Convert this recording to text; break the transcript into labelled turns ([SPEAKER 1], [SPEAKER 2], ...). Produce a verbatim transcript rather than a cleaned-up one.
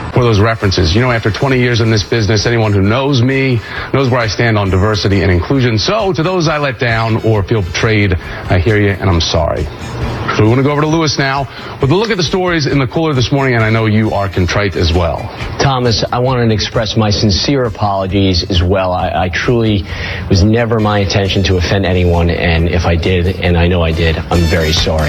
[SPEAKER 1] for those references. You know, after twenty years in this business, anyone who knows me knows where I stand on diversity and inclusion. So to those I let down or feel betrayed, I hear you and I'm sorry. So we want to go over to Lewis now with a look at the stories in the cooler this morning, and I know you are contrite as well.
[SPEAKER 2] Thomas, I wanted to express my sincere apologies as well. I, I truly was never my intention to offend anyone, and if I did, and I know I did, I'm very sorry.